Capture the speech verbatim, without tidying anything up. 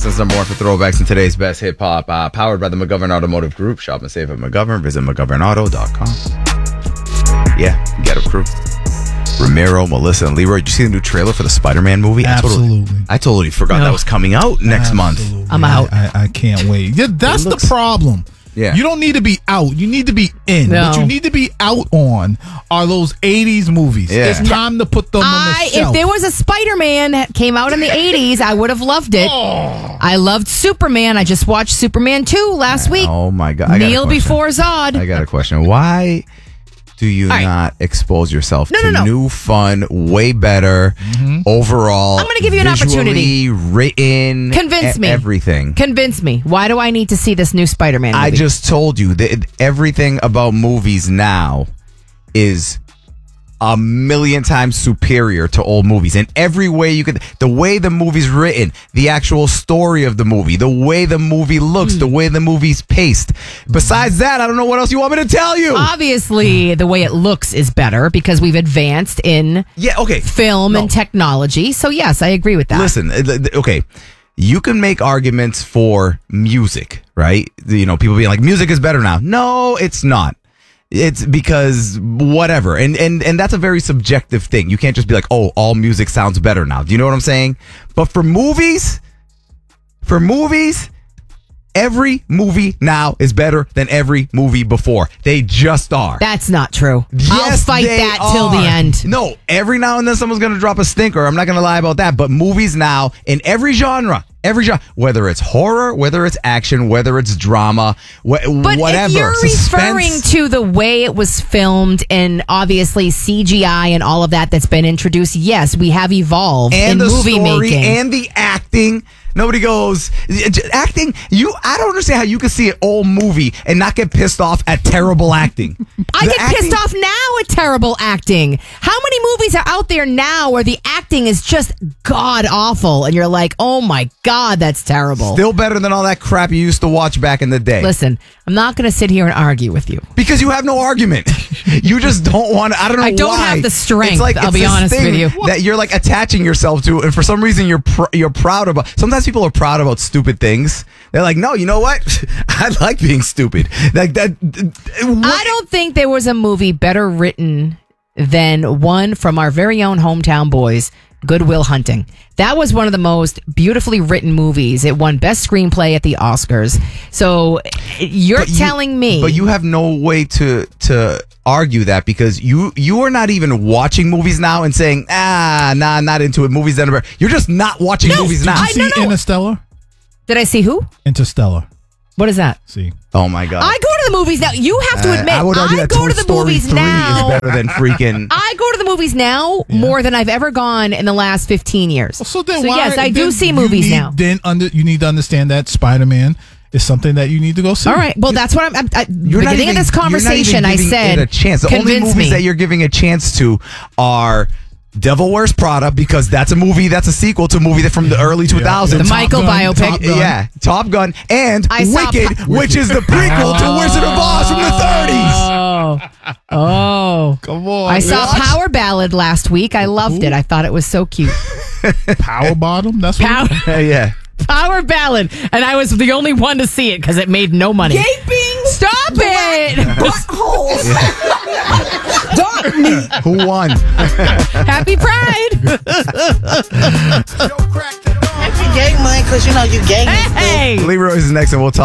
Boston's number one for throwbacks and today's best hip hop. Uh, powered by the McGovern Automotive Group. Shop and save at McGovern. Visit McGovern Auto dot com. Yeah, Ghetto Crew. Ramiro, Melissa, and Leroy. Did you see the new trailer for the Spider-Man movie? Absolutely. I totally, I totally forgot No. that was coming out next Absolutely. month. I'm out. I, I, I can't wait. Yeah, that's looks- the problem. Yeah. You don't need to be out. You need to be in. No. What you need to be out on are those eighties movies. Yeah. It's time to put them on the I, shelf. if there was a Spider-Man that came out in the eighties, I would have loved it. Oh. I loved Superman. I just watched Superman two last week. Oh my God. I got a Kneel question. before Zod. I got a question. Why do you All right. not expose yourself No, to no, no. new, fun, way better overall? I'm gonna give you an visually opportunity. Written, Convince e- me. everything. Convince me. Why do I need to see this new Spider-Man movie? I just told you that everything about movies now is a million times superior to old movies in every way you could. The way the movie's written, the actual story of the movie, the way the movie looks, Hmm. the way the movie's paced. Besides that, I don't know what else you want me to tell you. Obviously, the way it looks is better because we've advanced in yeah, okay. film No. and technology. So, yes, I agree with that. Listen, uh, th- th- okay. You can make arguments for music, right? You know, people being like, music is better now. No, it's not. It's because whatever. And, and, and that's a very subjective thing. You can't just be like, oh, all music sounds better now. Do you know what I'm saying? But for movies, for movies, every movie now is better than every movie before. They just are. That's not true. I'll Yes, fight they that till the are. end. No, every now and then someone's going to drop a stinker. I'm not going to lie about that. But movies now, in every genre, every genre, whether it's horror, whether it's action, whether it's drama, wh- But whatever. if you're suspense, referring to the way it was filmed and obviously C G I and all of that that's been introduced, yes, we have evolved and in the movie story making. and the acting. Nobody goes acting. You, I don't understand how you can see an old movie and not get pissed off at terrible acting. I The get acting- pissed off now at terrible acting. How many movies are out there now where the acting is just god awful and you're like, oh my God, that's terrible. Still better than all that crap you used to watch back in the day. Listen, I'm not going to sit here and argue with you. Because you have no argument. You just don't want to. I don't know I don't why. have the strength, It's like, I'll it's be this honest thing with you. that you're like attaching yourself to, and for some reason you're pr- you're proud about. Sometimes people are proud about stupid things. They're like, no, you know what? I like being stupid. Like that. What? I don't think there was a movie better written than one from our very own hometown boys, Good Will Hunting. That was one of the most beautifully written movies. It won Best Screenplay at the Oscars. So you're But you- telling me. but you have no way to to argue that because you you are not even watching movies now and saying, ah, nah, not into it. Movies that are. You're just not watching No, movies now. I- See no, no. Interstellar? Did I see who? Interstellar. What is that? See. Oh my God. I go to the movies now. You have to Uh, admit, I would argue I that go Toy to the Story movies three now. is better than freaking. I go to the movies now more than I've ever gone in the last fifteen years. So then why? yes, I do then see you movies need- now. Then under, you need to understand that Spider-Man is something that you need to go see. All right. Well, that's what I'm. I'm I, You're not beginning even, of this conversation, you're not I even giving said, it a chance. The only convince movies me. that you're giving a chance to are Devil Wears Prada because that's a movie that's a sequel to a movie that from the early two thousands. The Michael Gun, biopic. Top Gun. Yeah, Top Gun and I saw Wicked, Pa- which is the prequel to Wizard of Oz from the thirties. Oh, oh! Come on. I saw What? Power Ballad last week. I loved it. I thought it was so cute. Power Bottom. That's what Power, Yeah, yeah. Power Ballad, and I was the only one to see it because it made no money. Gaping Stop it! buttholes. Dog meat. Who won? Happy Pride! You gay, man, because you know you gay. Hey! Leroy's next, and we'll talk.